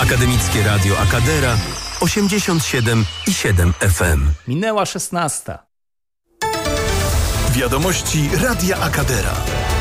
Akademickie Radio Akadera 87,7 FM. Minęła 16. Wiadomości Radia Akadera.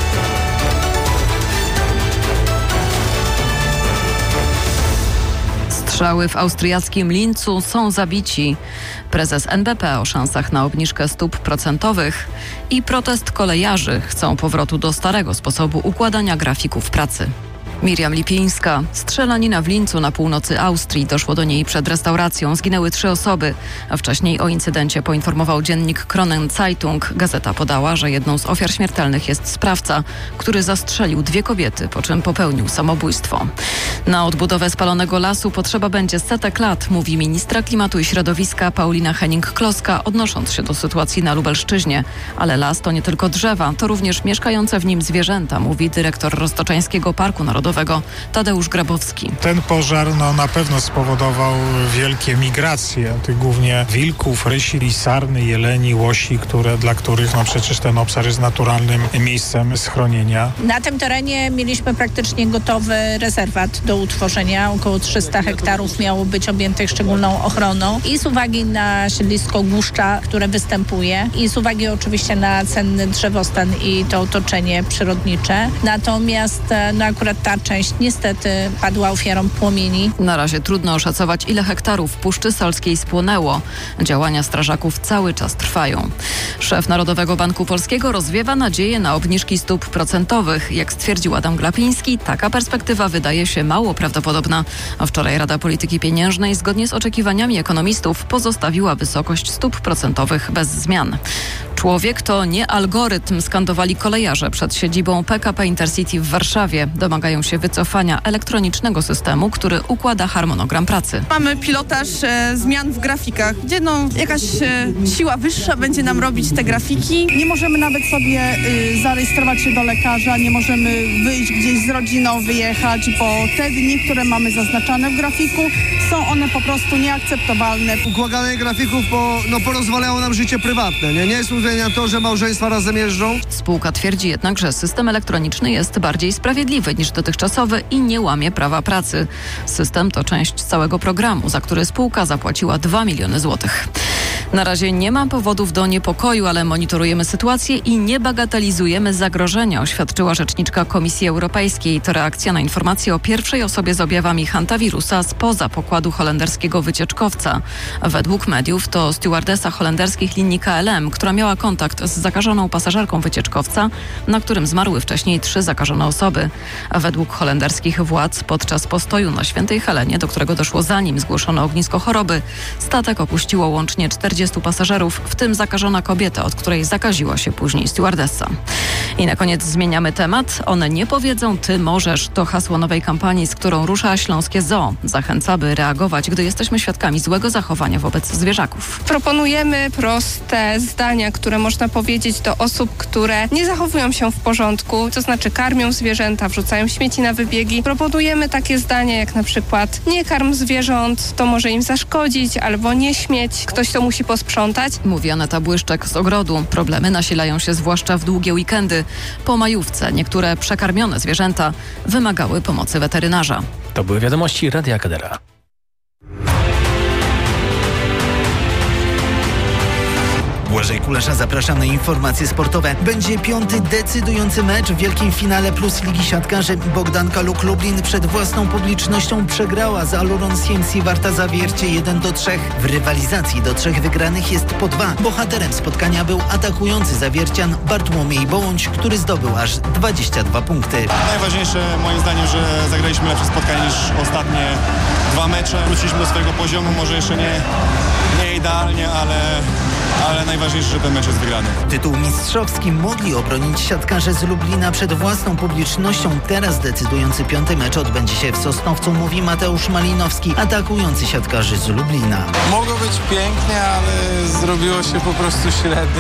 Strzały w austriackim Lincu są zabici. Prezes NBP o szansach na obniżkę stóp procentowych i protest kolejarzy chcą powrotu do starego sposobu układania grafików pracy. Miriam Lipińska. Strzelanina w Lincu na północy Austrii. Doszło do niej przed restauracją. Zginęły 3 osoby. A wcześniej o incydencie poinformował dziennik Kronen Zeitung. Gazeta podała, że jedną z ofiar śmiertelnych jest sprawca, który zastrzelił 2 kobiety, po czym popełnił samobójstwo. Na odbudowę spalonego lasu potrzeba będzie setek lat, mówi ministra klimatu i środowiska Paulina Henning-Kloska, odnosząc się do sytuacji na Lubelszczyźnie. Ale las to nie tylko drzewa, to również mieszkające w nim zwierzęta, mówi dyrektor Roztoczańskiego Parku Narodowego Tadeusz Grabowski. Ten pożar na pewno spowodował wielkie migracje tych głównie wilków, rysi, sarny, jeleni, łosi, dla których przecież ten obszar jest naturalnym miejscem schronienia. Na tym terenie mieliśmy praktycznie gotowy rezerwat do utworzenia. Około 300 hektarów miało być objętych szczególną ochroną i z uwagi na siedlisko Głuszcza, które występuje i z uwagi oczywiście na cenny drzewostan i to otoczenie przyrodnicze. Natomiast akurat ta część niestety padła ofiarą płomieni. Na razie trudno oszacować, ile hektarów Puszczy Salskiej spłonęło. Działania strażaków cały czas trwają. Szef Narodowego Banku Polskiego rozwiewa nadzieję na obniżki stóp procentowych. Jak stwierdził Adam Glapiński, taka perspektywa wydaje się mało prawdopodobna. A wczoraj Rada Polityki Pieniężnej zgodnie z oczekiwaniami ekonomistów pozostawiła wysokość stóp procentowych bez zmian. Człowiek to nie algorytm, skandowali kolejarze przed siedzibą PKP Intercity w Warszawie. Domagają się wycofania elektronicznego systemu, który układa harmonogram pracy. Mamy pilotaż zmian w grafikach, gdzie jakaś siła wyższa będzie nam robić te grafiki. Nie możemy nawet sobie zarejestrować się do lekarza, nie możemy wyjść gdzieś z rodziną, wyjechać, bo te dni, które mamy zaznaczone w grafiku, są one po prostu nieakceptowalne. Układanie grafików porozwalało nam życie prywatne. Nie jest uwzględnione to, że małżeństwa razem jeżdżą. Spółka twierdzi jednak, że system elektroniczny jest bardziej sprawiedliwy niż dotychczasowy i nie łamie prawa pracy. System to część całego programu, za który spółka zapłaciła 2 miliony złotych. Na razie nie ma powodów do niepokoju, ale monitorujemy sytuację i nie bagatelizujemy zagrożenia, oświadczyła rzeczniczka Komisji Europejskiej. To reakcja na informację o pierwszej osobie z objawami hantawirusa spoza pokładu holenderskiego wycieczkowca. Według mediów to stewardesa holenderskich linii KLM, która miała kontakt z zakażoną pasażerką wycieczkowca, na którym zmarły wcześniej 3 zakażone osoby. A według holenderskich władz podczas postoju na Świętej Helenie, do którego doszło zanim zgłoszono ognisko choroby, statek opuściło łącznie 40 pasażerów, w tym zakażona kobieta, od której zakaziła się później stewardessa. I na koniec zmieniamy temat. One nie powiedzą, ty możesz. To hasło nowej kampanii, z którą rusza Śląskie Zoo. Zachęca, by reagować, gdy jesteśmy świadkami złego zachowania wobec zwierzaków. Proponujemy proste zdania, które można powiedzieć do osób, które nie zachowują się w porządku, to znaczy karmią zwierzęta, wrzucają śmieci na wybiegi. Proponujemy takie zdania jak na przykład: nie karm zwierząt, to może im zaszkodzić, albo nie śmieć, ktoś to musi posprzątać. Mówi Aneta Błyszczek z Ogrodu. Problemy nasilają się zwłaszcza w długie weekendy. Po majówce niektóre przekarmione zwierzęta wymagały pomocy weterynarza. To były wiadomości Radia Akadera. Błażej Kulasza, zapraszam na informacje sportowe. Będzie 5. decydujący mecz w wielkim finale Plus Ligi Siatkarzy. Bogdanka Luk Lublin przed własną publicznością przegrała z Aluron CMC Warta Zawiercie 1-3. W rywalizacji do 3 wygranych jest po 2. Bohaterem spotkania był atakujący Zawiercian Bartłomiej Bołądź, który zdobył aż 22 punkty. Najważniejsze moim zdaniem, że zagraliśmy lepsze spotkanie niż ostatnie 2 mecze. Wróciliśmy do swojego poziomu, może jeszcze nie idealnie, ale najważniejsze, że ten mecz jest wygrany. Tytuł mistrzowski mogli obronić siatkarze z Lublina przed własną publicznością. Teraz decydujący 5. mecz odbędzie się w Sosnowcu, mówi Mateusz Malinowski, atakujący siatkarzy z Lublina. Mogło być pięknie, ale zrobiło się po prostu średnio.